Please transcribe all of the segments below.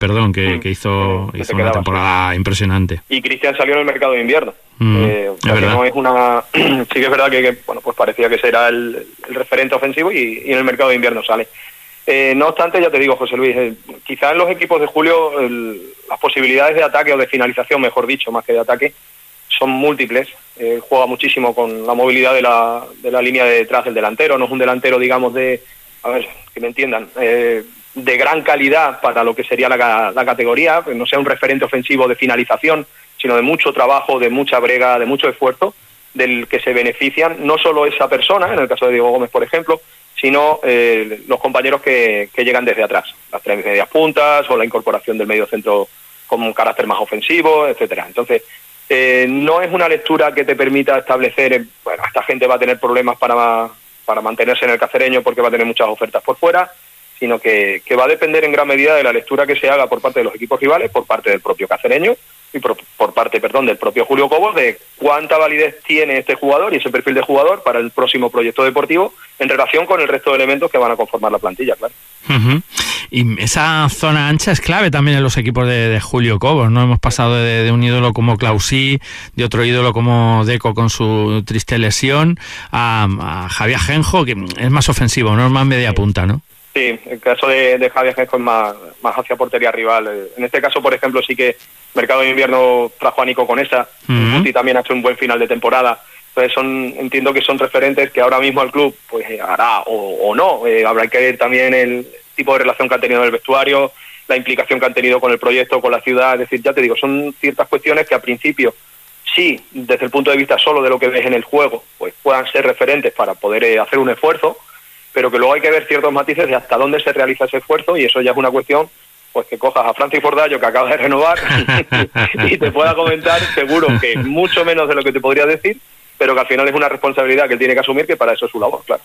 perdón, que hizo una temporada impresionante. Y Cristian salió en el mercado de invierno. O sea, que no es una... sí que es verdad que bueno, pues parecía que será el referente ofensivo y en el mercado de invierno sale. No obstante, ya te digo, José Luis, quizás en los equipos de Julio las posibilidades de ataque o de finalización, mejor dicho, más que de ataque, son múltiples. Juega muchísimo con la movilidad de la línea de detrás del delantero. No es un delantero, digamos, a ver, que me entiendan, de gran calidad para lo que sería la categoría, no sea un referente ofensivo de finalización, sino de mucho trabajo, de mucha brega, de mucho esfuerzo, del que se benefician no solo esa persona, en el caso de Diego Gómez, por ejemplo, sino los compañeros que llegan desde atrás, las tres medias puntas o la incorporación del medio centro con un carácter más ofensivo, etcétera. Entonces, no es una lectura que te permita establecer, bueno, esta gente va a tener problemas para mantenerse en el Cacereño porque va a tener muchas ofertas por fuera, sino que va a depender en gran medida de la lectura que se haga por parte de los equipos rivales, por parte del propio Cacereño y por parte del propio Julio Cobos, de cuánta validez tiene este jugador y ese perfil de jugador para el próximo proyecto deportivo en relación con el resto de elementos que van a conformar la plantilla, claro. Y esa zona ancha es clave también en los equipos de Julio Cobos, ¿no? Hemos pasado de un ídolo como Clausí, de otro ídolo como Deco con su triste lesión, a Javier Ajenjo, que es más ofensivo, no es más media punta, ¿no? Sí, el caso de Javier Ajenjo es más hacia portería rival. En este caso, por ejemplo, sí que mercado de invierno trajo a Nico Conesa, Guti también ha hecho un buen final de temporada. Entonces entiendo que son referentes que ahora mismo el club pues hará o no. Habrá que ver también el tipo de relación que han tenido en el vestuario, la implicación que han tenido con el proyecto, con la ciudad. Es decir, ya te digo, son ciertas cuestiones que al principio, sí, desde el punto de vista solo de lo que ves en el juego, pues puedan ser referentes para poder hacer un esfuerzo, pero que luego hay que ver ciertos matices de hasta dónde se realiza ese esfuerzo, y eso ya es una cuestión pues que cojas a Francis Fordallo, que acaba de renovar, y te pueda comentar seguro que mucho menos de lo que te podría decir, pero que al final es una responsabilidad que él tiene que asumir, que para eso es su labor, claro.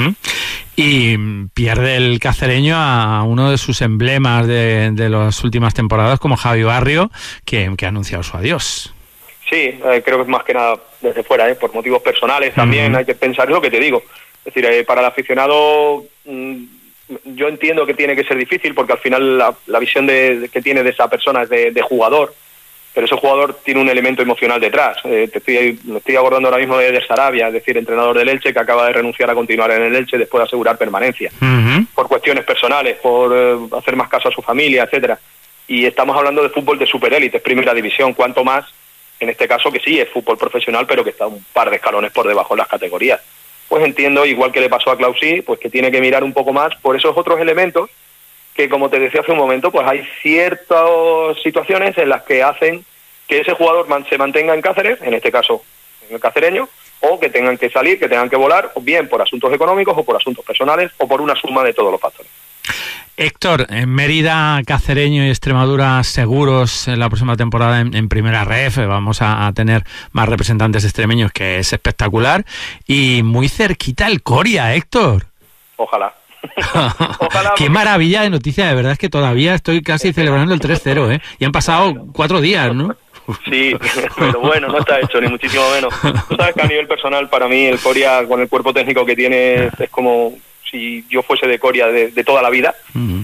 Y pierde el Cacereño a uno de sus emblemas de las últimas temporadas, como Javi Barrio, que ha anunciado su adiós. Sí, creo que es más que nada desde fuera, por motivos personales también. Hay que pensar lo que te digo. Es decir, para el aficionado yo entiendo que tiene que ser difícil, porque al final la visión que tiene de esa persona es de jugador, pero ese jugador tiene un elemento emocional detrás. Me estoy abordando ahora mismo de Eder Sarabia, es decir, entrenador del Elche, que acaba de renunciar a continuar en el Elche después de asegurar permanencia, por cuestiones personales, por hacer más caso a su familia, etcétera. Y estamos hablando de fútbol de superélite, es primera división, cuanto más en este caso, que sí es fútbol profesional, pero que está un par de escalones por debajo en las categorías. Pues entiendo, igual que le pasó a Clausí, pues que tiene que mirar un poco más por esos otros elementos que, como te decía hace un momento, pues hay ciertas situaciones en las que hacen que ese jugador se mantenga en Cáceres, en este caso en el Cacereño, o que tengan que salir, que tengan que volar, o bien por asuntos económicos, o por asuntos personales, o por una suma de todos los factores. Héctor, en Mérida, Cacereño y Extremadura seguros en la próxima temporada en Primera Ref. Vamos a tener más representantes extremeños, que es espectacular. Y muy cerquita el Coria, Héctor. Ojalá. Ojalá. Qué maravilla de noticia, de verdad es que todavía estoy casi celebrando el 3-0, y han pasado 4 días, ¿no? Sí, pero bueno, no está hecho, ni muchísimo menos. Tú sabes que a nivel personal, para mí, el Coria, con el cuerpo técnico que tiene, es como si yo fuese de Coria de toda la vida.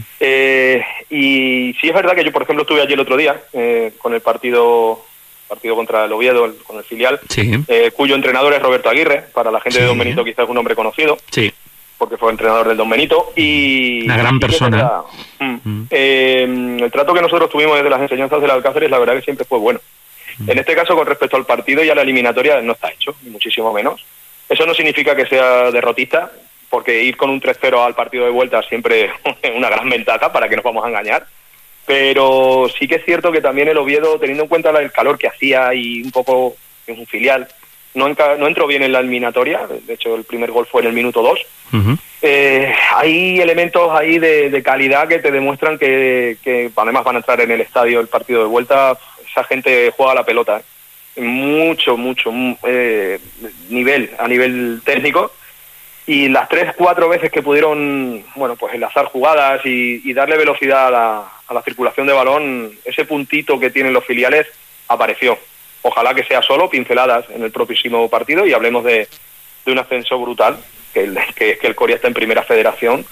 Y sí es verdad que yo, por ejemplo, estuve allí el otro día con el partido contra el Oviedo, con el filial, cuyo entrenador es Roberto Aguirre. Para la gente de Don Benito quizás es un nombre conocido, porque fue entrenador del Don Benito. Y una gran persona. El trato que nosotros tuvimos desde las enseñanzas del Alcáceres, la verdad que siempre fue bueno. En este caso, con respecto al partido y a la eliminatoria, no está hecho, ni muchísimo menos. Eso no significa que sea derrotista, porque ir con un 3-0 al partido de vuelta siempre es una gran ventaja, para que nos vamos a engañar. Pero sí que es cierto que también el Oviedo, teniendo en cuenta el calor que hacía y un poco es un filial, no entró bien en la eliminatoria. De hecho, el primer gol fue en el minuto 2. Hay elementos ahí de calidad que te demuestran que además van a entrar en el estadio el partido de vuelta. Esa gente juega a la pelota, mucho nivel a nivel técnico, y las 3-4 veces que pudieron pues enlazar jugadas y darle velocidad a la circulación de balón, ese puntito que tienen los filiales apareció. Ojalá que sea solo pinceladas en el próximo partido y hablemos de un ascenso brutal, que el Coria está en Primera Federación,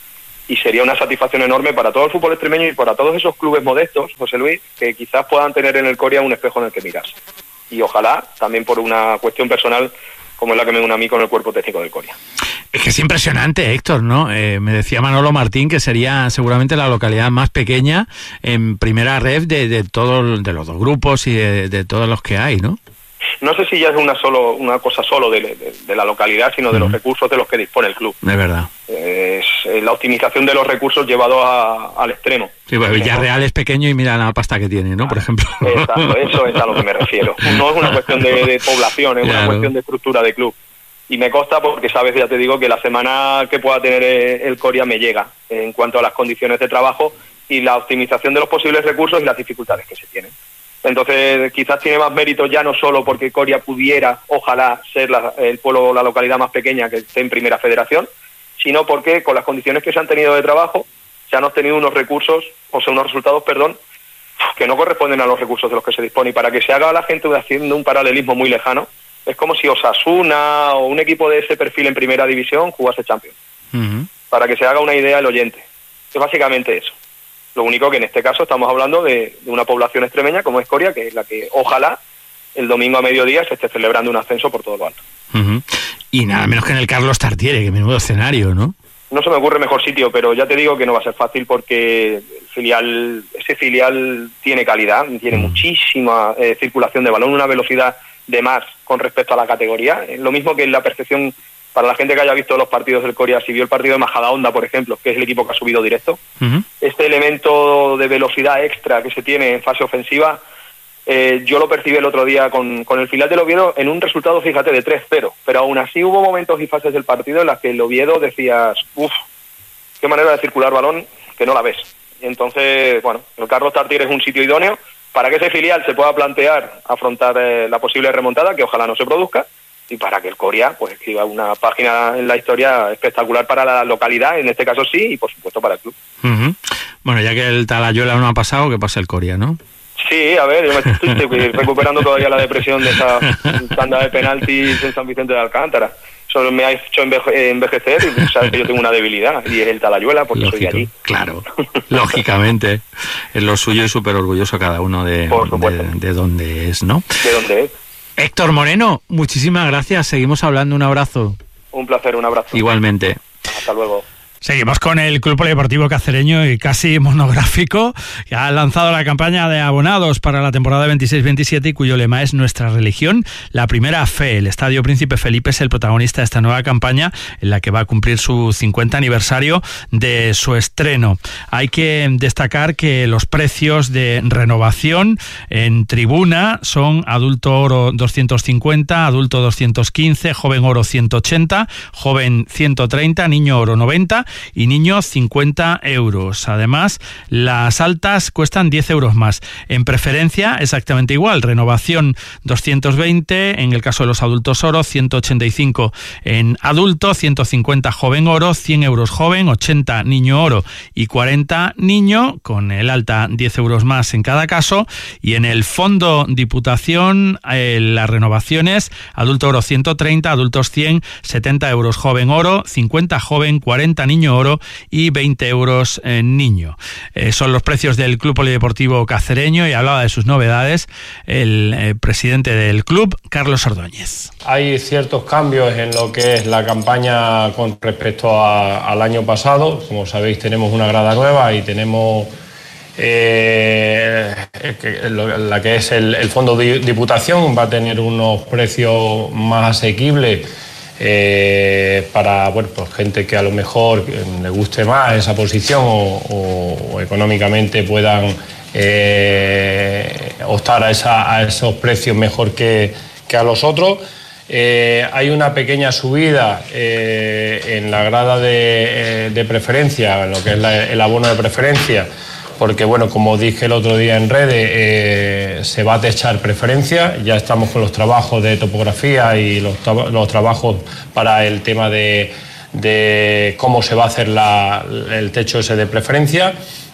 y sería una satisfacción enorme para todo el fútbol extremeño y para todos esos clubes modestos, José Luis, que quizás puedan tener en el Coria un espejo en el que mirarse. Y ojalá, también por una cuestión personal, como es la que me une a mí con el cuerpo técnico del Coria. Es que es impresionante, Héctor, ¿no? Me decía Manolo Martín que sería seguramente la localidad más pequeña en primera red de todos, de los dos grupos y de todos los que hay, ¿no? No sé si ya es una cosa solo de la localidad, sino de los recursos de los que dispone el club. De verdad. Es la optimización de los recursos llevado al extremo. Sí, pues Villarreal es pequeño y mira la pasta que tiene, ¿no? Por ejemplo. Exacto, eso es a lo que me refiero. No es una cuestión de población, es una cuestión de estructura de club. Y me consta porque, sabes, ya te digo que la semana que pueda tener el Coria me llega en cuanto a las condiciones de trabajo y la optimización de los posibles recursos y las dificultades que se tienen. Entonces, quizás tiene más mérito ya no solo porque Coria pudiera, ojalá, ser el pueblo, la localidad más pequeña que esté en primera federación, sino porque con las condiciones que se han tenido de trabajo se han obtenido unos recursos, unos resultados, que no corresponden a los recursos de los que se dispone. Y para que se haga la gente haciendo un paralelismo muy lejano, es como si Osasuna o un equipo de ese perfil en primera división jugase Champions. Para que se haga una idea el oyente. Es básicamente eso. Lo único que en este caso estamos hablando de una población extremeña como es Coria, que es la que ojalá el domingo a mediodía se esté celebrando un ascenso por todo lo alto. Y nada menos que en el Carlos Tartiere, que menudo escenario, ¿no? No se me ocurre mejor sitio, pero ya te digo que no va a ser fácil porque ese filial tiene calidad, tiene muchísima circulación de balón, una velocidad de más con respecto a la categoría. Lo mismo que en la percepción para la gente que haya visto los partidos del Coria, si vio el partido de Majadahonda, por ejemplo, que es el equipo que ha subido directo, este elemento de velocidad extra que se tiene en fase ofensiva, yo lo percibí el otro día con el filial del Oviedo en un resultado, fíjate, de 3-0, pero aún así hubo momentos y fases del partido en las que el Oviedo decías, qué manera de circular balón, que no la ves. Entonces, bueno, el Carlos Tartiere es un sitio idóneo para que ese filial se pueda plantear afrontar la posible remontada, que ojalá no se produzca, y para que el Coria pues escriba una página en la historia espectacular para la localidad, en este caso sí, y por supuesto para el club. Bueno, ya que el Talayuela no ha pasado, que pase el Coria, ¿no? Sí, a ver, yo me estoy recuperando todavía la depresión de esa tanda de penaltis en San Vicente de Alcántara. Eso me ha hecho envejecer y sabes que yo tengo una debilidad, y es el Talayuela, porque lógico, soy de allí. Claro, lógicamente. Es lo suyo y súper orgulloso cada uno de dónde es, ¿no? De dónde es. Héctor Moreno, muchísimas gracias. Seguimos hablando. Un abrazo. Un placer, un abrazo. Igualmente. Hasta luego. Seguimos con el Club Polideportivo Cacereño y casi monográfico, que ha lanzado la campaña de abonados para la temporada 26-27 y cuyo lema es Nuestra religión, la primera fe. El Estadio Príncipe Felipe es el protagonista de esta nueva campaña en la que va a cumplir su 50 aniversario de su estreno. Hay que destacar que los precios de renovación en tribuna son adulto oro 250, adulto 215, joven oro 180, joven 130, niño oro 90 y niño 50 euros. Además, las altas cuestan 10 euros más. En preferencia, exactamente igual. Renovación 220, en el caso de los adultos oro, 185 en adulto, 150 joven oro, 100 euros joven, 80 niño oro y 40 niño, con el alta 10 euros más en cada caso. Y en el fondo Diputación, las renovaciones, adulto oro 130, adultos 100, 70 euros joven oro, 50 joven, 40 niño oro y 20 euros niño. Son los precios del Club Polideportivo Cacereño y hablaba de sus novedades el presidente del club, Carlos Ordóñez. Hay ciertos cambios en lo que es la campaña con respecto al año pasado. Como sabéis, tenemos una grada nueva y tenemos la que es el fondo de Diputación, va a tener unos precios más asequibles para pues gente que a lo mejor le guste más esa posición o económicamente puedan optar a esos precios mejor que a los otros. Hay una pequeña subida en la grada de preferencia, en lo que es el abono de preferencia, porque bueno, como dije el otro día en redes, se va a techar preferencia. Ya estamos con los trabajos de topografía y los trabajos para el tema de cómo se va a hacer el techo ese de preferencia.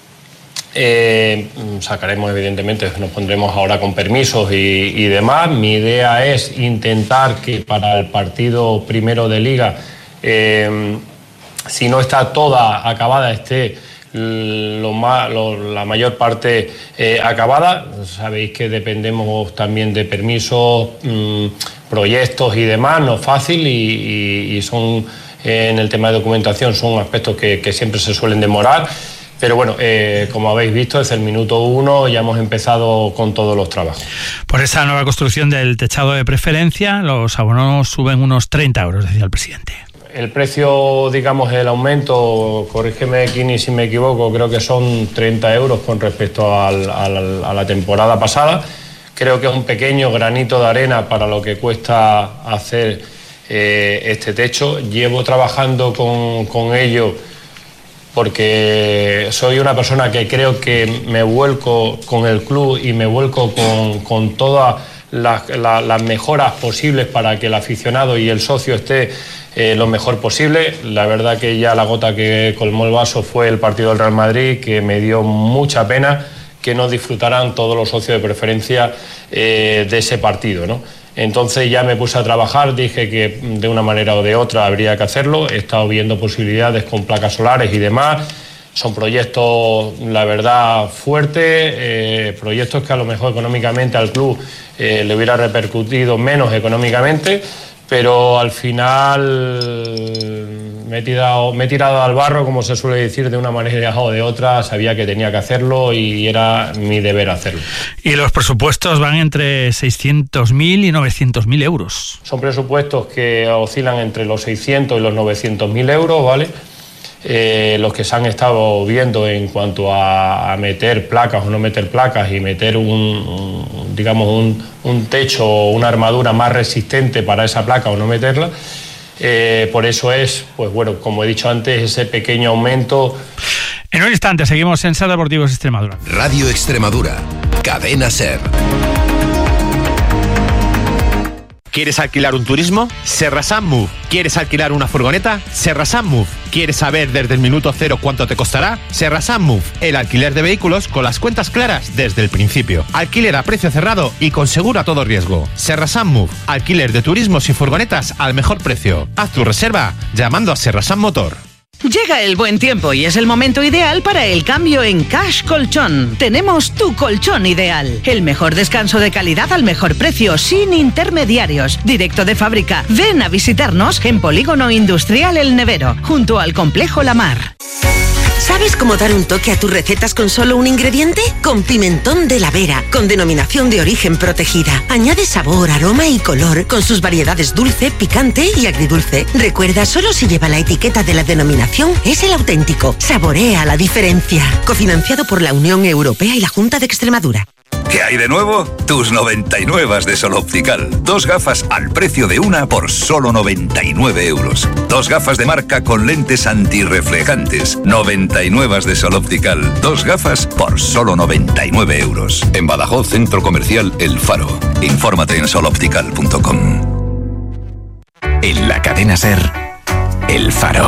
Sacaremos, evidentemente, nos pondremos ahora con permisos y demás. Mi idea es intentar que para el partido primero de Liga si no está toda acabada, esté la mayor parte acabada. Sabéis que dependemos también de permisos, proyectos y demás, no es fácil y son, en el tema de documentación, son aspectos que siempre se suelen demorar. Pero bueno, como habéis visto, desde el minuto 1 ya hemos empezado con todos los trabajos. Por esa nueva construcción del techado de preferencia, los abonos suben unos 30 euros, decía el presidente. El precio, digamos, el aumento, corrígeme, Kini, si me equivoco, creo que son 30 euros con respecto a la temporada pasada. Creo que es un pequeño granito de arena para lo que cuesta hacer este techo. Llevo trabajando con ello porque soy una persona que creo que me vuelco con el club y me vuelco con todas las mejoras posibles para que el aficionado y el socio esté lo mejor posible. La verdad que ya la gota que colmó el vaso fue el partido del Real Madrid, que me dio mucha pena que no disfrutaran todos los socios de preferencia de ese partido, ¿no? Entonces ya me puse a trabajar, dije que de una manera o de otra habría que hacerlo. He estado viendo posibilidades con placas solares y demás. Son proyectos, la verdad, fuertes, proyectos que a lo mejor económicamente al club le hubiera repercutido menos económicamente, pero al final me he tirado al barro, como se suele decir, de una manera o de otra. Sabía que tenía que hacerlo y era mi deber hacerlo. Y los presupuestos van entre 600.000 y 900.000 euros. Son presupuestos que oscilan entre los 600 y los 900.000 euros, ¿vale? Los que se han estado viendo en cuanto a meter placas o no meter placas y meter un techo o una armadura más resistente para esa placa o no meterla. Por eso es, pues bueno, como he dicho antes, ese pequeño aumento. En un instante seguimos en Ser Deportivos Extremadura. Radio Extremadura, Cadena Ser. ¿Quieres alquilar un turismo? Serrasan Move. ¿Quieres alquilar una furgoneta? Serrasan Move. ¿Quieres saber desde el minuto cero cuánto te costará? Serrasan Move. El alquiler de vehículos con las cuentas claras desde el principio. Alquiler a precio cerrado y con seguro a todo riesgo. Serrasan Move. Alquiler de turismos y furgonetas al mejor precio. Haz tu reserva llamando a Serrasan Motor. Llega el buen tiempo y es el momento ideal para el cambio en Cash Colchón. Tenemos tu colchón ideal. El mejor descanso de calidad al mejor precio, sin intermediarios. Directo de fábrica. Ven a visitarnos en Polígono Industrial El Nevero, junto al Complejo La Mar. ¿Sabes cómo dar un toque a tus recetas con solo un ingrediente? Con pimentón de la Vera, con denominación de origen protegida. Añade sabor, aroma y color, con sus variedades dulce, picante y agridulce. Recuerda, solo si lleva la etiqueta de la denominación es el auténtico. Saborea la diferencia. Cofinanciado por la Unión Europea y la Junta de Extremadura. ¿Qué hay de nuevo? Tus 99 de Sol Optical. 2 gafas al precio de una por solo 99 euros. 2 gafas de marca con lentes antirreflejantes. 99 de Sol Optical. 2 gafas por solo 99 euros. En Badajoz, Centro Comercial El Faro. Infórmate en soloptical.com. En la Cadena Ser, El Faro.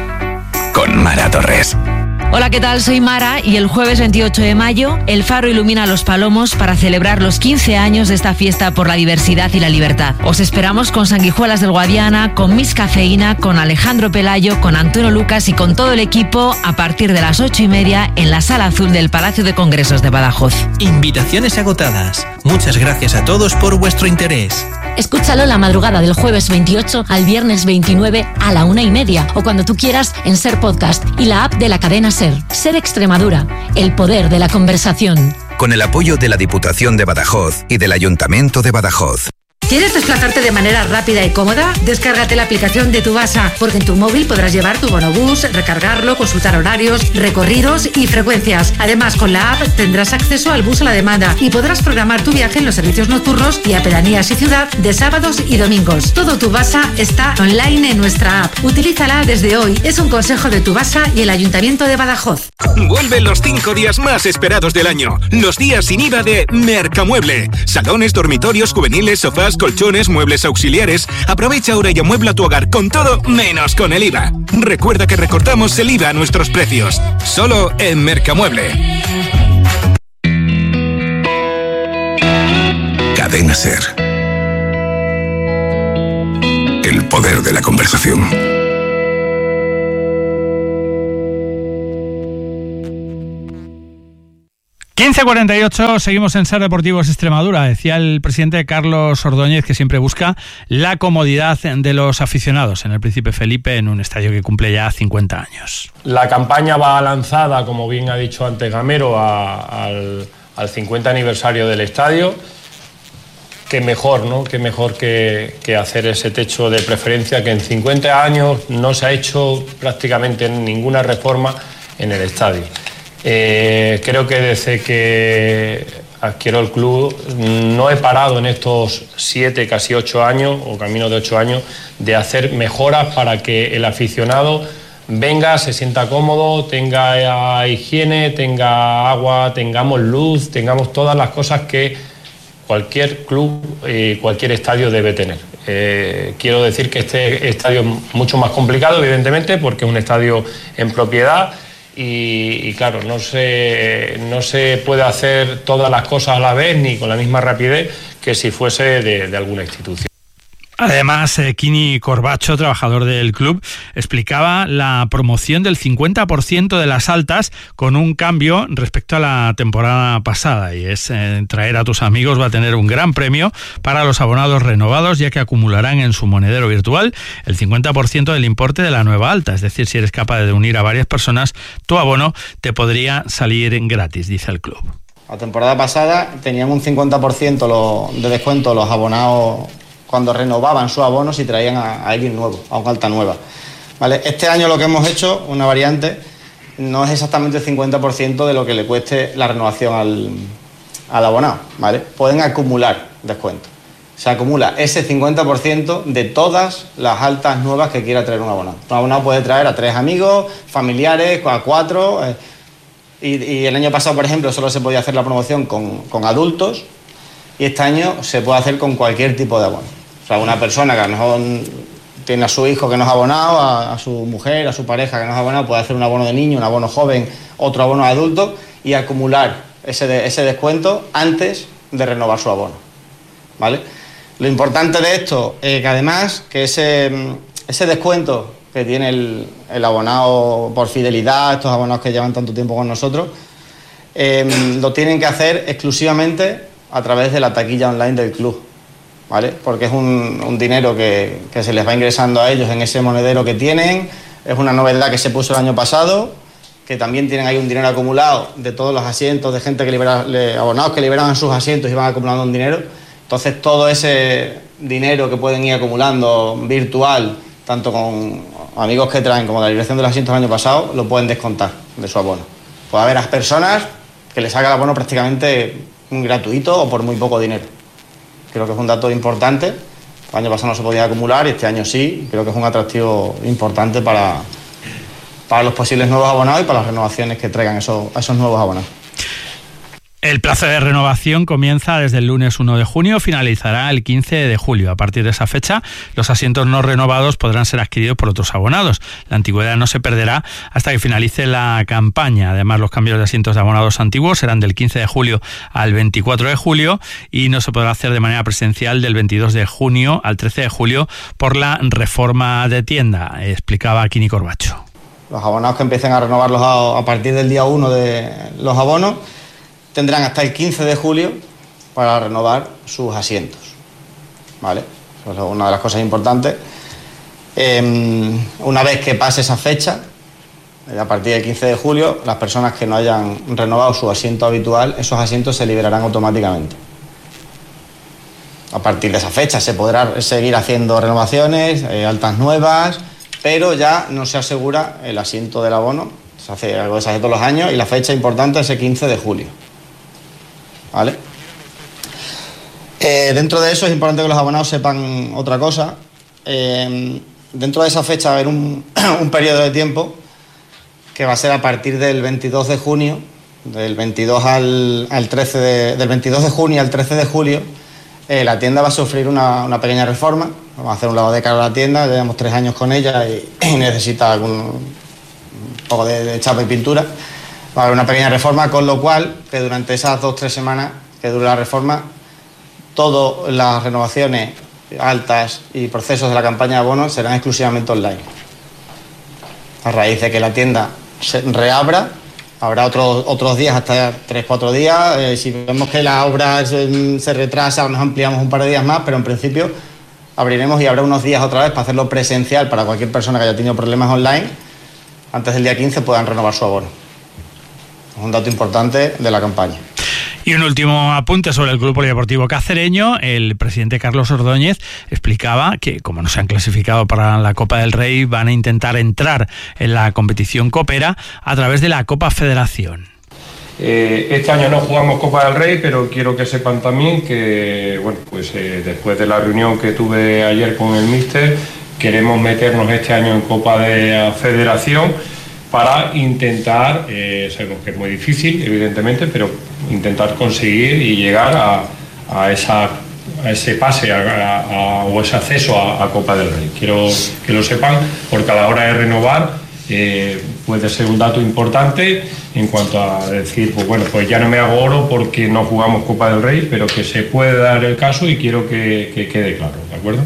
Con Mara Torres. Hola, ¿qué tal? Soy Mara y el jueves 28 de mayo El Faro ilumina Los Palomos para celebrar los 15 años de esta fiesta por la diversidad y la libertad. Os esperamos con Sanguijuelas del Guadiana, con Miss Cafeína, con Alejandro Pelayo, con Antonio Lucas y con todo el equipo a partir de las 8:30 en la Sala Azul del Palacio de Congresos de Badajoz. Invitaciones agotadas. Muchas gracias a todos por vuestro interés. Escúchalo la madrugada del jueves 28 al viernes 29 a la 1:30 o cuando tú quieras en Ser Podcast y la app de la cadena Ser. Ser Extremadura, el poder de la conversación. Con el apoyo de la Diputación de Badajoz y del Ayuntamiento de Badajoz. ¿Quieres desplazarte de manera rápida y cómoda? Descárgate la aplicación de Tubasa, porque en tu móvil podrás llevar tu bonobús, recargarlo, consultar horarios, recorridos y frecuencias. Además, con la app tendrás acceso al bus a la demanda y podrás programar tu viaje en los servicios nocturnos y a pedanías y ciudad de sábados y domingos. Todo Tubasa está online en nuestra app. Utilízala desde hoy. Es un consejo de Tubasa y el Ayuntamiento de Badajoz. Vuelven los 5 días más esperados del año. Los días sin IVA de Mercamueble. Salones, dormitorios, juveniles, sofás, colchones, muebles auxiliares. Aprovecha ahora y amuebla tu hogar con todo menos con el IVA. Recuerda que recortamos el IVA a nuestros precios. Solo en Mercamueble. Cadena Ser. El poder de la conversación. 15:48, seguimos en Ser Deportivos Extremadura. Decía el presidente Carlos Ordóñez que siempre busca la comodidad de los aficionados en el Príncipe Felipe, en un estadio que cumple ya 50 años. La campaña va lanzada, como bien ha dicho antes Gamero, al 50 aniversario del estadio. Qué mejor, ¿no? Qué mejor que hacer ese techo de preferencia, que en 50 años no se ha hecho prácticamente ninguna reforma en el estadio. Creo que desde que adquiero el club no he parado en estos 7, casi 8 años, o camino de 8 años, de hacer mejoras para que el aficionado venga, se sienta cómodo, tenga higiene, tenga agua, tengamos luz, tengamos todas las cosas que cualquier club y cualquier estadio debe tener. Quiero decir que este estadio es mucho más complicado, evidentemente, porque es un estadio en propiedad y claro, no se puede hacer todas las cosas a la vez ni con la misma rapidez que si fuese de alguna institución. Además, Kini Corbacho, trabajador del club, explicaba la promoción del 50% de las altas con un cambio respecto a la temporada pasada, y es traer a tus amigos. Va a tener un gran premio para los abonados renovados, ya que acumularán en su monedero virtual el 50% del importe de la nueva alta. Es decir, si eres capaz de unir a varias personas, tu abono te podría salir gratis, dice el club. La temporada pasada teníamos un 50% de descuento los abonados cuando renovaban su abono si traían a alguien nuevo, a una alta nueva. ¿Vale? Este año lo que hemos hecho, una variante, no es exactamente el 50% de lo que le cueste la renovación al abonado. ¿Vale? Pueden acumular descuentos. Se acumula ese 50% de todas las altas nuevas que quiera traer un abonado. Un abonado puede traer a 3 amigos, familiares, a 4... Y el año pasado, por ejemplo, solo se podía hacer la promoción con adultos, y este año se puede hacer con cualquier tipo de abono. O sea, una persona que a lo mejor tiene a su hijo que no es abonado, a su mujer, a su pareja que no es abonado, puede hacer un abono de niño, un abono joven, otro abono de adulto, y acumular ese descuento antes de renovar su abono. ¿Vale? Lo importante de esto es que además que ese descuento que tiene el abonado por fidelidad, estos abonados que llevan tanto tiempo con nosotros, lo tienen que hacer exclusivamente a través de la taquilla online del club, ¿vale? Porque es un dinero que se les va ingresando a ellos en ese monedero que tienen. Es una novedad que se puso el año pasado, que también tienen ahí un dinero acumulado de todos los asientos, de gente abonados que liberaban sus asientos y van acumulando un dinero. Entonces todo ese dinero que pueden ir acumulando virtual, tanto con amigos que traen como la liberación de los asientos del año pasado, lo pueden descontar de su abono. Puede haber a personas que les haga el abono prácticamente gratuito o por muy poco dinero. Creo que es un dato importante. El año pasado no se podía acumular y este año sí. Creo que es un atractivo importante para los posibles nuevos abonados y para las renovaciones que traigan esos nuevos abonados. El plazo de renovación comienza desde el lunes 1 de junio, finalizará el 15 de julio. A partir de esa fecha, los asientos no renovados podrán ser adquiridos por otros abonados. La antigüedad no se perderá hasta que finalice la campaña. Además, los cambios de asientos de abonados antiguos serán del 15 de julio al 24 de julio y no se podrá hacer de manera presencial del 22 de junio al 13 de julio por la reforma de tienda, explicaba Kini Corbacho. Los abonados que empiecen a renovarlos a partir del día 1 de los abonos tendrán hasta el 15 de julio para renovar sus asientos, ¿vale? Eso es una de las cosas importantes. Una vez que pase esa fecha, a partir del 15 de julio, las personas que no hayan renovado su asiento habitual, esos asientos se liberarán automáticamente. A partir de esa fecha se podrá seguir haciendo renovaciones, altas nuevas, pero ya no se asegura el asiento del abono. Se hace algo de eso todos los años y la fecha importante es el 15 de julio. ¿Vale? Dentro de eso es importante que los abonados sepan otra cosa. Dentro de esa fecha va a haber un periodo de tiempo que va a ser a partir del 22 de junio, del 22 del 22 de junio al 13 de julio. La tienda va a sufrir una pequeña reforma. Vamos a hacer un lavado de cara a la tienda. Llevamos 3 años con ella y necesita un poco de chapa y pintura. Va a haber una pequeña reforma, con lo cual, que durante esas 2-3 semanas que dure la reforma, todas las renovaciones altas y procesos de la campaña de abonos serán exclusivamente online. A raíz de que la tienda se reabra, Habrá otros días, hasta 3-4 días. Si vemos que la obra se retrasa, nos ampliamos un par de días más, pero en principio abriremos y habrá unos días otra vez para hacerlo presencial para cualquier persona que haya tenido problemas online. Antes del día 15 puedan renovar su abono. Es un dato importante de la campaña. Y un último apunte sobre el Club Polideportivo Cacereño. El presidente Carlos Ordóñez explicaba que, como no se han clasificado para la Copa del Rey, van a intentar entrar en la competición copera a través de la Copa Federación. Este año no jugamos Copa del Rey, pero quiero que sepan también que, bueno, pues después de la reunión que tuve ayer con el míster, queremos meternos este año en Copa de Federación para intentar, sabemos que es muy difícil, evidentemente, pero intentar conseguir y llegar a ese pase o ese acceso a Copa del Rey. Quiero que lo sepan, porque a la hora de renovar puede ser un dato importante en cuanto a decir, pues bueno, pues ya no me hago oro porque no jugamos Copa del Rey, pero que se puede dar el caso y quiero que quede claro, ¿de acuerdo?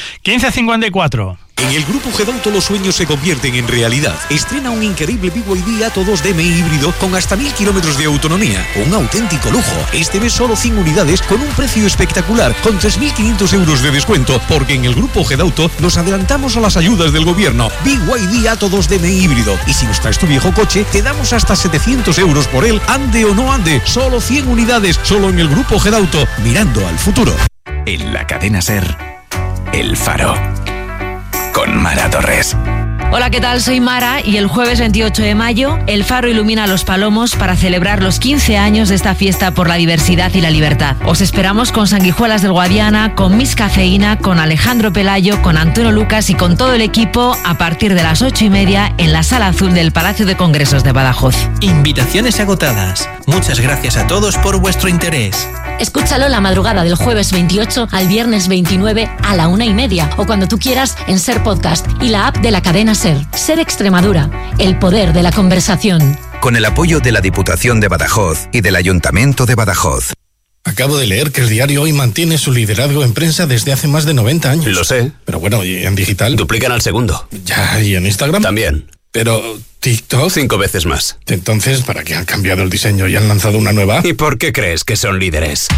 15:54. En el Grupo Gedauto los sueños se convierten en realidad. Estrena un increíble BYD Atto 2DM híbrido con hasta 1000 kilómetros de autonomía. Un auténtico lujo. Este mes solo 100 unidades con un precio espectacular, con 3.500 euros de descuento, porque en el Grupo Gedauto nos adelantamos a las ayudas del gobierno. BYD Atto 2DM híbrido. Y si nos traes tu viejo coche, te damos hasta 700 euros por él, ande o no ande. Solo 100 unidades, solo en el Grupo Gedauto, mirando al futuro. En la cadena SER, El Faro. Con Mara Torres. Hola, ¿qué tal? Soy Mara y el jueves 28 de mayo El Faro ilumina Los Palomos para celebrar los 15 años de esta fiesta por la diversidad y la libertad. Os esperamos con Sanguijuelas del Guadiana, con Miss Cafeína, con Alejandro Pelayo, con Antonio Lucas y con todo el equipo a partir de las 8:30 en la Sala Azul del Palacio de Congresos de Badajoz. Invitaciones agotadas. Muchas gracias a todos por vuestro interés. Escúchalo la madrugada del jueves 28 al viernes 29 a la 1:30 o cuando tú quieras en SER Podcast y la app de la cadena SER. SER Extremadura, el poder de la conversación. Con el apoyo de la Diputación de Badajoz y del Ayuntamiento de Badajoz. Acabo de leer que el diario Hoy mantiene su liderazgo en prensa desde hace más de 90 años. Lo sé. Pero bueno, ¿y en digital? Duplican al segundo. Ya, ¿y en Instagram? También. Pero TikTok... 5 veces más. Entonces, ¿para qué han cambiado el diseño y han lanzado una nueva? ¿Y por qué crees que son líderes?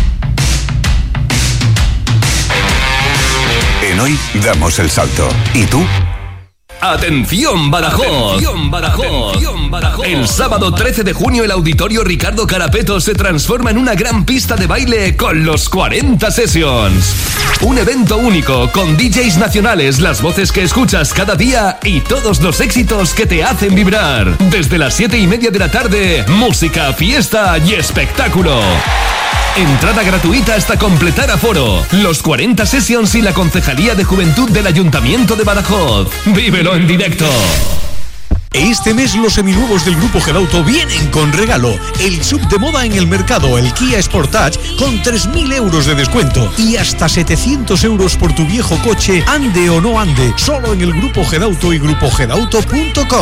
En Hoy damos el salto. ¿Y tú? ¡Atención Badajoz! ¡Atención Badajoz! ¡Atención Badajoz! El sábado 13 de junio el Auditorio Ricardo Carapeto se transforma en una gran pista de baile con los 40 Sessions. Un evento único con DJs nacionales, las voces que escuchas cada día y todos los éxitos que te hacen vibrar. Desde las 7:30 de la tarde, música, fiesta y espectáculo. Entrada gratuita hasta completar aforo. Los 40 Sessions y la Concejalía de Juventud del Ayuntamiento de Badajoz. ¡Vívelo en directo! Este mes los seminuevos del Grupo Gedauto vienen con regalo. El sub de moda en el mercado, el Kia Sportage, con 3.000 euros de descuento. Y hasta 700 euros por tu viejo coche, ande o no ande. Solo en el Grupo Gedauto y grupogedauto.com.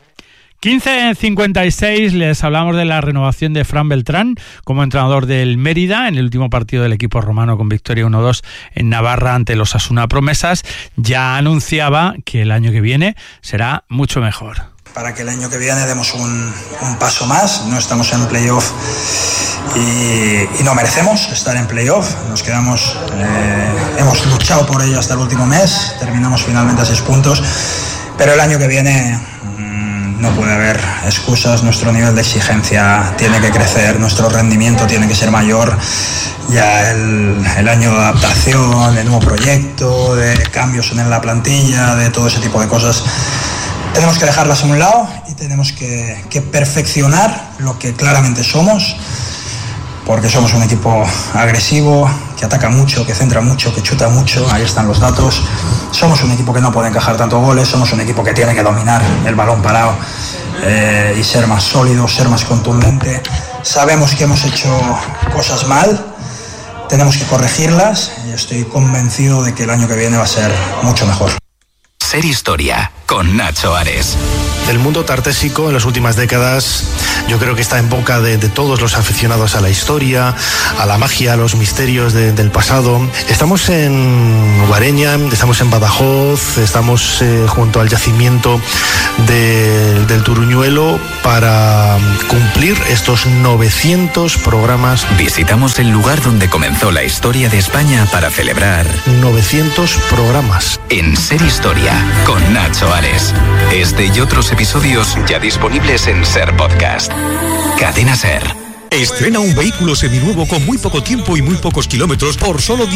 15:56, les hablamos de la renovación de Fran Beltrán como entrenador del Mérida en el último partido del equipo romano con victoria 1-2 en Navarra ante los Osasuna Promesas. Ya anunciaba que el año que viene será mucho mejor. Para que el año que viene demos un paso más, no estamos en playoff y no merecemos estar en playoff, nos quedamos, hemos luchado por ello hasta el último mes, terminamos finalmente a 6 puntos, pero el año que viene no puede haber excusas, nuestro nivel de exigencia tiene que crecer, nuestro rendimiento tiene que ser mayor, ya el año de adaptación, de nuevo proyecto, de cambios en la plantilla, de todo ese tipo de cosas, tenemos que dejarlas a un lado y tenemos que perfeccionar lo que claramente somos, porque somos un equipo agresivo, que ataca mucho, que centra mucho, que chuta mucho, ahí están los datos. Somos un equipo que no puede encajar tantos goles, somos un equipo que tiene que dominar el balón parado y ser más sólido, ser más contundente. Sabemos que hemos hecho cosas mal, tenemos que corregirlas y estoy convencido de que el año que viene va a ser mucho mejor. SER Historia, con Nacho Ares. El mundo tartésico en las últimas décadas yo creo que está en boca de todos los aficionados a la historia, a la magia, a los misterios del pasado. Estamos en Guareña, estamos en Badajoz, estamos junto al yacimiento del Turuñuelo para cumplir estos 900 programas. Visitamos el lugar donde comenzó la historia de España para celebrar 900 programas. En Ser Historia con Nacho Ares. Este y otros episodios ya disponibles en Ser Podcast. Cadena Ser. Estrena un vehículo seminuevo con muy poco tiempo y muy pocos kilómetros por solo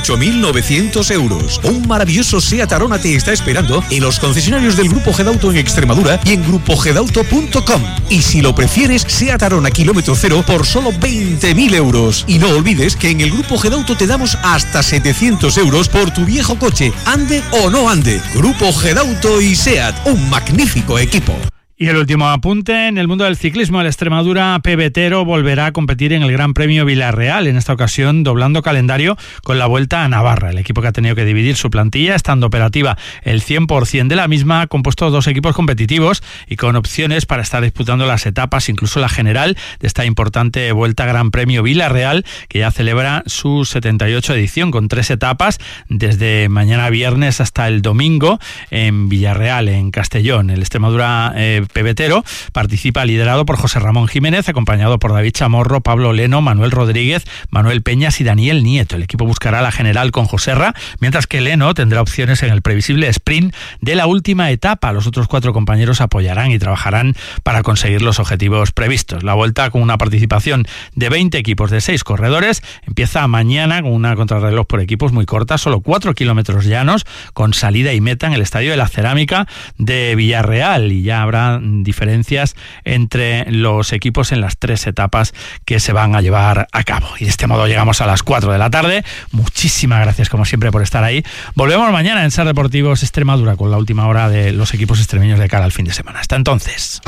18.900 euros. Un maravilloso SEAT Arona te está esperando en los concesionarios del Grupo Gedauto en Extremadura y en grupogedauto.com. Y si lo prefieres, SEAT Arona kilómetro cero por solo 20.000 euros. Y no olvides que en el Grupo Gedauto te damos hasta 700 euros por tu viejo coche, ande o no ande. Grupo Gedauto y SEAT, un magnífico equipo. Y el último apunte, en el mundo del ciclismo, el Extremadura pebetero volverá a competir en el Gran Premio Villarreal, en esta ocasión doblando calendario con la Vuelta a Navarra. El equipo que ha tenido que dividir su plantilla, estando operativa el 100% de la misma, ha compuesto dos equipos competitivos y con opciones para estar disputando las etapas, incluso la general, de esta importante Vuelta Gran Premio Villarreal, que ya celebra su 78 edición, con 3 etapas, desde mañana viernes hasta el domingo, en Villarreal, en Castellón. El Extremadura pebetero participa liderado por José Ramón Jiménez, acompañado por David Chamorro, Pablo Leno, Manuel Rodríguez, Manuel Peñas y Daniel Nieto. El equipo buscará la general con Joserra, mientras que Leno tendrá opciones en el previsible sprint de la última etapa. Los otros 4 compañeros apoyarán y trabajarán para conseguir los objetivos previstos. La Vuelta, con una participación de 20 equipos de 6 corredores, empieza mañana con una contrarreloj por equipos muy corta, solo 4 kilómetros llanos, con salida y meta en el Estadio de la Cerámica de Villarreal, y ya habrá diferencias entre los equipos en las 3 etapas que se van a llevar a cabo. Y de este modo llegamos a las 4 de la tarde. Muchísimas gracias, como siempre, por estar ahí. Volvemos mañana en Ser Deportivos Extremadura con la última hora de los equipos extremeños de cara al fin de semana. Hasta entonces.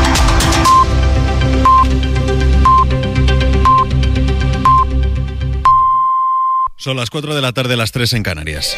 Son las 4 de la tarde, las 3 en Canarias.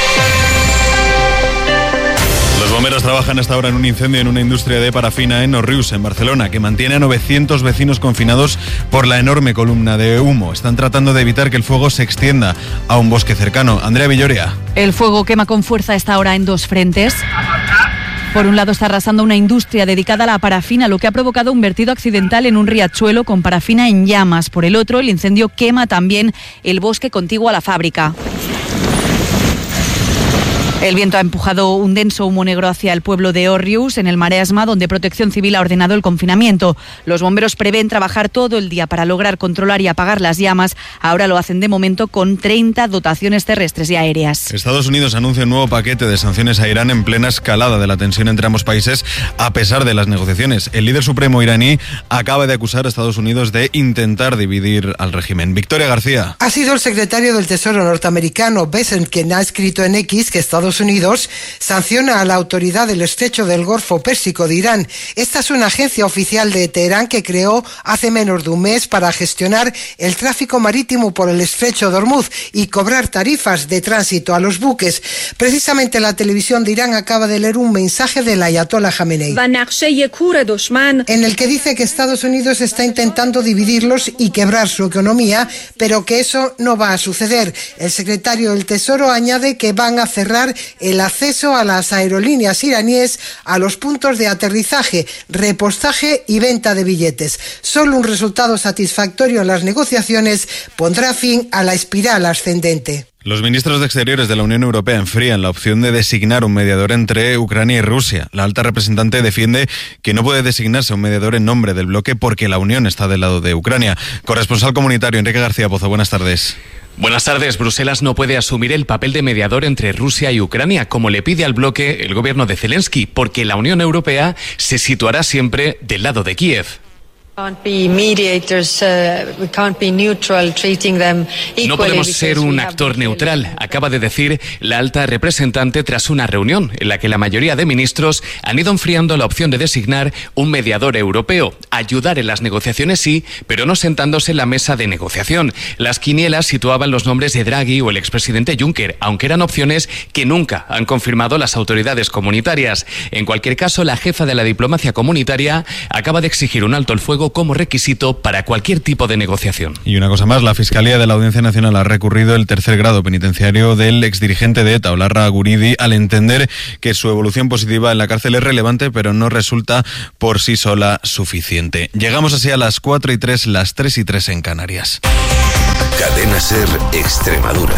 Los bomberos trabajan hasta ahora en un incendio en una industria de parafina en Òrrius, en Barcelona, que mantiene a 900 vecinos confinados por la enorme columna de humo. Están tratando de evitar que el fuego se extienda a un bosque cercano. Andrea Villoria. El fuego quema con fuerza a esta hora en 2 frentes. Por un lado está arrasando una industria dedicada a la parafina, lo que ha provocado un vertido accidental en un riachuelo con parafina en llamas. Por el otro, el incendio quema también el bosque contiguo a la fábrica. El viento ha empujado un denso humo negro hacia el pueblo de Òrrius, en el Maresma, donde Protección Civil ha ordenado el confinamiento. Los bomberos prevén trabajar todo el día para lograr controlar y apagar las llamas. Ahora lo hacen de momento con 30 dotaciones terrestres y aéreas. Estados Unidos anuncia un nuevo paquete de sanciones a Irán en plena escalada de la tensión entre ambos países, a pesar de las negociaciones. El líder supremo iraní acaba de acusar a Estados Unidos de intentar dividir al régimen. Victoria García. Ha sido el secretario del Tesoro norteamericano Bessent quien ha escrito en X que Estados Unidos sanciona a la autoridad del estrecho del Golfo Pérsico de Irán. Esta es una agencia oficial de Teherán que creó hace menos de un mes para gestionar el tráfico marítimo por el estrecho de Hormuz y cobrar tarifas de tránsito a los buques. Precisamente la televisión de Irán acaba de leer un mensaje del ayatollah Jamenei, en el que dice que Estados Unidos está intentando dividirlos y quebrar su economía, pero que eso no va a suceder. El secretario del Tesoro añade que van a cerrar el acceso a las aerolíneas iraníes a los puntos de aterrizaje, repostaje y venta de billetes. Solo un resultado satisfactorio en las negociaciones pondrá fin a la espiral ascendente. Los ministros de Exteriores de la Unión Europea enfrían la opción de designar un mediador entre Ucrania y Rusia. La alta representante defiende que no puede designarse un mediador en nombre del bloque porque la Unión está del lado de Ucrania. Corresponsal comunitario Enrique García Pozo, buenas tardes. Buenas tardes. Bruselas no puede asumir el papel de mediador entre Rusia y Ucrania, como le pide al bloque el gobierno de Zelensky, porque la Unión Europea se situará siempre del lado de Kiev. No podemos ser un actor neutral, acaba de decir la alta representante tras una reunión en la que la mayoría de ministros han ido enfriando la opción de designar un mediador europeo. Ayudar en las negociaciones sí, pero no sentándose en la mesa de negociación. Las quinielas situaban los nombres de Draghi o el expresidente Juncker, aunque eran opciones que nunca han confirmado las autoridades comunitarias. En cualquier caso, la jefa de la diplomacia comunitaria acaba de exigir un alto el fuego como requisito para cualquier tipo de negociación. Y una cosa más, la Fiscalía de la Audiencia Nacional ha recurrido el tercer grado penitenciario del exdirigente de ETA, Olarra Guridi, al entender que su evolución positiva en la cárcel es relevante, pero no resulta por sí sola suficiente. Llegamos así a las 4:03, las 3:03 en Canarias. Cadena SER Extremadura.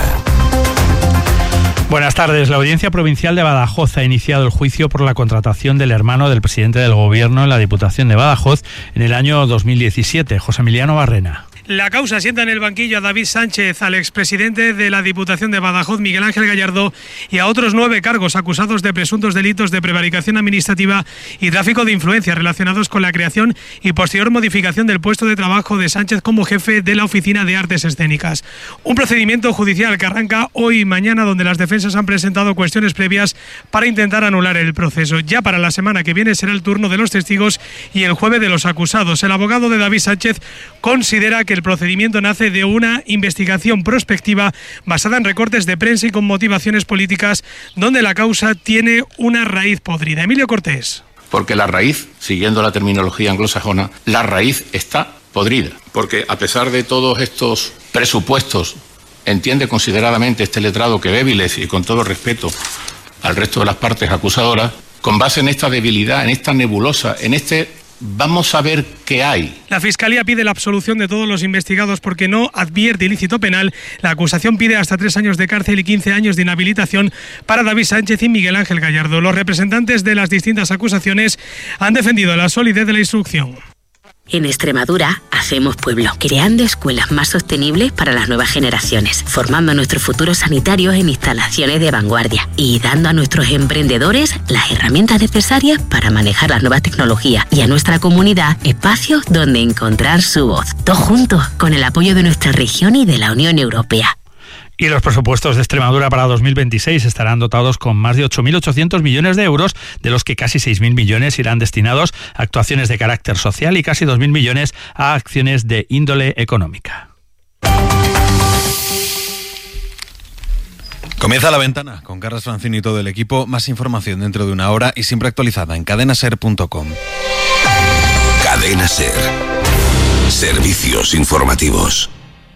Buenas tardes. La Audiencia Provincial de Badajoz ha iniciado el juicio por la contratación del hermano del presidente del Gobierno en la Diputación de Badajoz en el año 2017, José Emiliano Barrena. La causa sienta en el banquillo a David Sánchez, al expresidente de la Diputación de Badajoz, Miguel Ángel Gallardo, y a otros 9 cargos acusados de presuntos delitos de prevaricación administrativa y tráfico de influencia relacionados con la creación y posterior modificación del puesto de trabajo de Sánchez como jefe de la Oficina de Artes Escénicas. Un procedimiento judicial que arranca hoy y mañana, donde las defensas han presentado cuestiones previas para intentar anular el proceso. Ya para la semana que viene será el turno de los testigos y el jueves de los acusados. El abogado de David Sánchez considera que el procedimiento nace de una investigación prospectiva basada en recortes de prensa y con motivaciones políticas, donde la causa tiene una raíz podrida. Emilio Cortés. Porque la raíz, siguiendo la terminología anglosajona, la raíz está podrida. Porque a pesar de todos estos presupuestos, entiende consideradamente este letrado que débiles, y con todo respeto al resto de las partes acusadoras, con base en esta debilidad, en esta nebulosa, en este vamos a ver qué hay. La Fiscalía pide la absolución de todos los investigados porque no advierte ilícito penal. La acusación pide hasta 3 años de cárcel y 15 años de inhabilitación para David Sánchez y Miguel Ángel Gallardo. Los representantes de las distintas acusaciones han defendido la solidez de la instrucción. En Extremadura hacemos pueblo, creando escuelas más sostenibles para las nuevas generaciones, formando a nuestros futuros sanitarios en instalaciones de vanguardia y dando a nuestros emprendedores las herramientas necesarias para manejar las nuevas tecnologías y a nuestra comunidad espacios donde encontrar su voz. Todos juntos, con el apoyo de nuestra región y de la Unión Europea. Y los presupuestos de Extremadura para 2026 estarán dotados con más de 8.800 millones de euros, de los que casi 6.000 millones irán destinados a actuaciones de carácter social y casi 2.000 millones a acciones de índole económica. Comienza La Ventana con Carlos Francini y todo el equipo. Más información dentro de una hora y siempre actualizada en cadenaser.com. Cadena SER. Servicios informativos.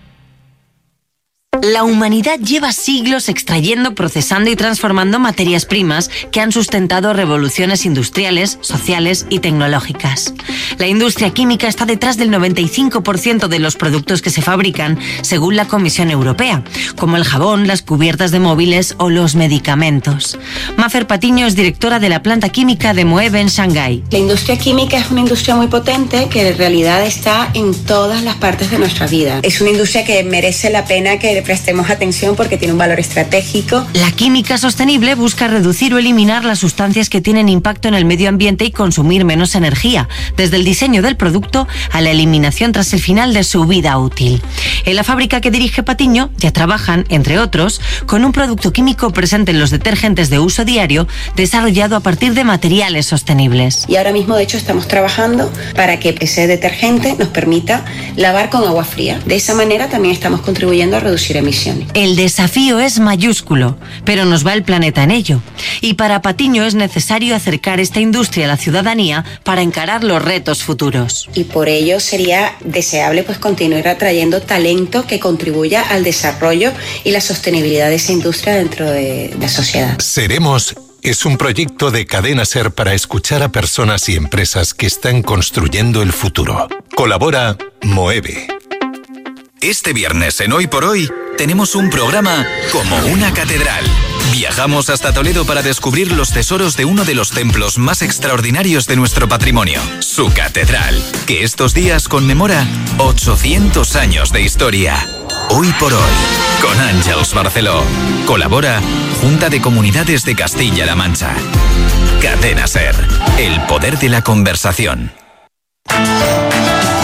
La humanidad lleva siglos extrayendo, procesando y transformando materias primas que han sustentado revoluciones industriales, sociales y tecnológicas. La industria química está detrás del 95% de los productos que se fabrican, según la Comisión Europea, como el jabón, las cubiertas de móviles o los medicamentos. Mafer Patiño es directora de la planta química de Moeb en Shanghái. La industria química es una industria muy potente que en realidad está en todas las partes de nuestra vida. Es una industria que merece la pena que prestemos atención porque tiene un valor estratégico. La química sostenible busca reducir o eliminar las sustancias que tienen impacto en el medio ambiente y consumir menos energía, desde el diseño del producto a la eliminación tras el final de su vida útil. En la fábrica que dirige Patiño ya trabajan, entre otros, con un producto químico presente en los detergentes de uso diario, desarrollado a partir de materiales sostenibles. Y ahora mismo, de hecho, estamos trabajando para que ese detergente nos permita lavar con agua fría. De esa manera también estamos contribuyendo a reducir emisiones. El desafío es mayúsculo, pero nos va el planeta en ello. Y para Patiño es necesario acercar esta industria a la ciudadanía para encarar los retos futuros. Y por ello sería deseable continuar atrayendo talento que contribuya al desarrollo y la sostenibilidad de esa industria dentro de la sociedad. Seremos es un proyecto de Cadena SER para escuchar a personas y empresas que están construyendo el futuro. Colabora Moeve. Este viernes en Hoy por Hoy tenemos un programa como una catedral. Viajamos hasta Toledo para descubrir los tesoros de uno de los templos más extraordinarios de nuestro patrimonio, su catedral, que estos días conmemora 800 años de historia. Hoy por Hoy, con Àngels Barceló. Colabora Junta de Comunidades de Castilla-La Mancha. Cadena SER, el poder de la conversación.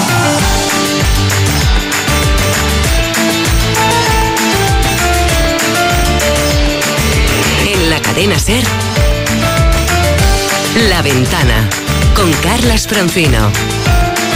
Cadena SER, La Ventana, con Carlas Francino.